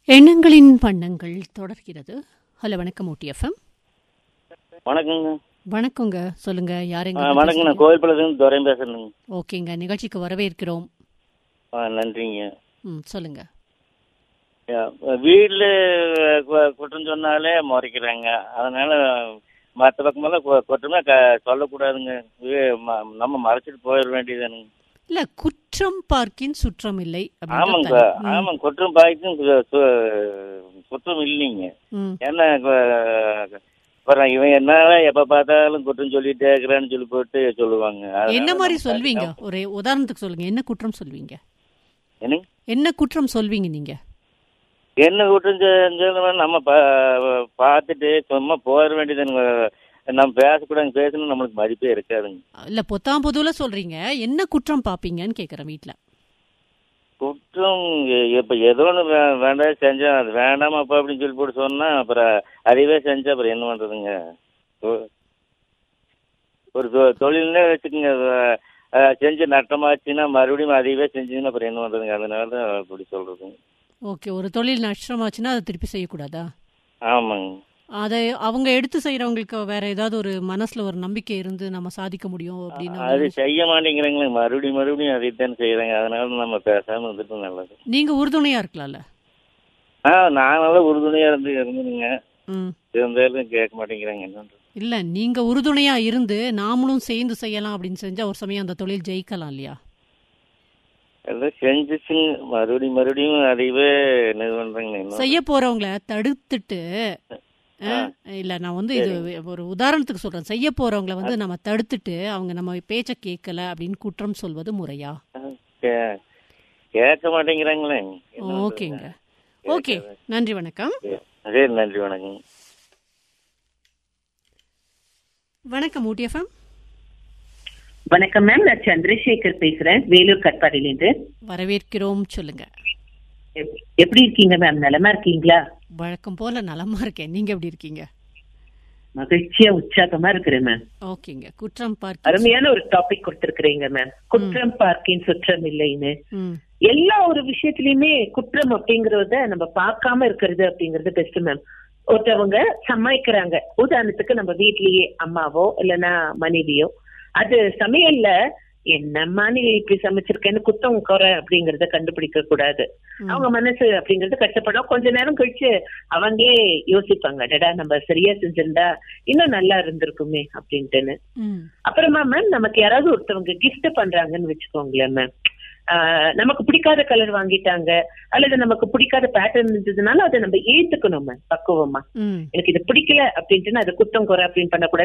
எண்ணங்களின் வண்ணங்கள் தொடர்கிறது. ஹலோ, வணக்கம் OTFM. வணக்கங்க. வணக்கங்க, சொல்லுங்க. யாருங்க? வணக்கம், நான் கோயில்பாளையத்துலேருந்து துரையும் பேசுறேங்க. ஓகேங்க, நிகழ்ச்சிக்கு வரவேற்கிறோம். நன்றிங்க. சொல்லுங்க. வீட்டில் குற்றம் சொன்னாலே முறைக்கிறாங்க. அதனால மற்ற பக்கமெல்லாம் குற்றமே சொல்லக்கூடாதுங்க. நம்ம மறைச்சிட்டு போயிட வேண்டியதானுங்க. இல்ல, குற்றம் பார்க்கின் சுற்றம் இல்லை. ஆமாங்க, ஆமாங்க. குற்றம் பார்க்கும் குற்றம் இல்லைங்க. ஏன்னா அப்புறம் இவன் என்னால எப்ப பார்த்தாலும் குற்றம் சொல்லிட்டே இருக்கிறான்னு சொல்லி போட்டு சொல்லுவாங்க. என்ன மாதிரி சொல்வீங்க? ஒரு உதாரணத்துக்கு சொல்லுங்க. என்ன குற்றம் சொல்வீங்க? என்ன குற்றம் சொல்வீங்க நீங்க? என்ன குற்றம் செஞ்சோம் நம்ம பார்த்துட்டு சும்மா போயிட வேண்டியதுங்க. நம்ம பேசக்கூடாது, பேசணும் நம்மளுக்கு மதிப்பே இருக்காதுங்க. இல்ல, பொத்தாம் பொதுவில் சொல்றீங்க. என்ன குற்றம் பாப்பீங்கன்னு கேக்குறேன். வீட்டுல குற்றம் இப்ப ஏதோ ஒன்று வேண்டாம் செஞ்சா அது வேண்டாமாப்பா அப்படின்னு சொல்லி போட்டு சொன்னா அப்புறம் அதுவே செஞ்சா அப்புறம் என்ன பண்றதுங்க? ஒரு தொழில்னே வச்சுக்கோங்க, செஞ்சு நட்டமாச்சுன்னா மறுபடியும் அதையவே செஞ்சீங்கன்னா அப்புறம் என்ன பண்றதுங்க? அதனால தான் அப்படி சொல்றதுங்க. ஓகே, ஒரு தொழில் நஷ்டமாச்சுன்னா அதை திருப்பி செய்யக்கூடாதா? ஆமாங்க. அதை அவங்க எடுத்து செய்யறவங்களுக்கு வேற ஏதாவது ஒரு மனசுல ஒரு நம்பிக்கை இருந்து நம்ம சாதிக்க முடியும் அப்படின்னு அது செய்ய மாட்டேங்கிறாங்களே, மறுபடியும் அதைத்தான் செய்யறாங்க. அதனால நம்ம பேசாம இருந்துட்டு நல்லது. நீங்க உறுதுணையா இருக்கலாம்ல? நான் நல்லா உறுதுணையா இருந்துங்க. இருந்தாலும் கேட்க மாட்டேங்கிறாங்க. என்னன்றது இல்ல, நீங்க உறுதுணையா இருந்து நாமளும் சேர்ந்து செய்யலாம் அப்படின்னு செஞ்சா ஒரு சமயம் அந்த தொழில் ஜெயிக்கலாம் இல்லையா? எல்லாம் செஞ்சுச்சுங்க, மறுபடியும் அதையவே இது பண்றாங்க. செய்ய போறவங்கள தடுத்துட்டு, இல்ல நான் வந்து இது ஒரு உதாரணத்துக்கு சொல்றேன். செய்ய போறவங்கள நம்ம தடுத்துட்டு அவங்க நம்ம பேச்ச கேட்கல அப்படின்னு குற்றம் சொல்வது முறையா? கேட்க மாட்டேங்கிறாங்களே. ஓகேங்க, ஓகே, நன்றி, வணக்கம். நன்றி, வணக்கம். வணக்கம் OTFM. வணக்கம் மேம், நான் சந்திரசேகர் பேசுறேன், வேலூர் கட்பாடியிலிருந்து. வரவேற்கிறோம், சொல்லுங்க. எப்படி இருக்கீங்க மேம்? நலமா இருக்கீங்களா? வழக்கம் போல நலமா இருக்கேன். நீங்க எப்படி இருக்கீங்க? மகிழ்ச்சியா உற்சாகமா இருக்கிறேன் மேம். ஓகேங்க. குற்றம் பார்க்க அருமையான ஒரு டாபிக் கொடுத்திருக்கிறீங்க மேம். குற்றம் பார்க்கின் சுற்றம் இல்லைன்னு. எல்லா ஒரு விஷயத்திலயுமே குற்றம் அப்படிங்கறத நம்ம பார்க்காம இருக்கிறது அப்படிங்கறது பெஸ்ட் மேம். ஒருத்தவங்க சமாளிக்கிறாங்க, உதாரணத்துக்கு நம்ம வீட்லயே அம்மாவோ இல்லைன்னா மனைவியோ, அது சமையல்ல என்னம்மா நீ இப்படி சமைச்சிருக்கேன்னு குத்தம் குறை அப்படிங்கறத கண்டுபிடிக்க கூடாது. அவங்க மனசு அப்படிங்கறது கஷ்டப்படும். கொஞ்ச நேரம் கழிச்சு அவங்களே யோசிப்பாங்க, டடா நம்ம சரியா செஞ்சிருந்தா இன்னும் நல்லா இருந்திருக்குமே அப்படின்ட்டுன்னு. அப்புறமா மேம், நமக்கு யாராவது ஒருத்தவங்க கிஃப்ட் பண்றாங்கன்னு வச்சுக்கோங்களேன் மேம், நமக்கு பிடிக்காத கலர் வாங்கிட்டாங்க அல்லது நமக்கு பிடிக்காத பேட்டர்ன் இருந்ததுனால அதை நம்ம ஏத்துக்கணும் மேம் பக்குவமா. எனக்கு இது பிடிக்கல அப்படின்ட்டு அதை குத்தம் குறை அப்படின்னு பண்ணக்கூடாது.